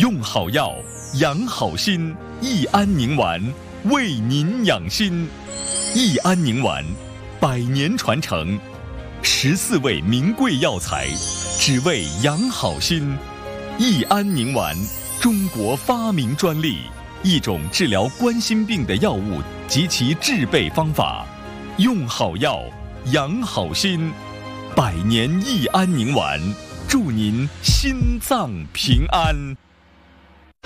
用好药，养好心，益安宁丸为您养心。益安宁丸100年传承，14味名贵药材，只为养好心。益安宁丸，中国发明专利，一种治疗冠心病的药物及其制备方法。用好药，养好心，100年益安宁丸，祝您心脏平安。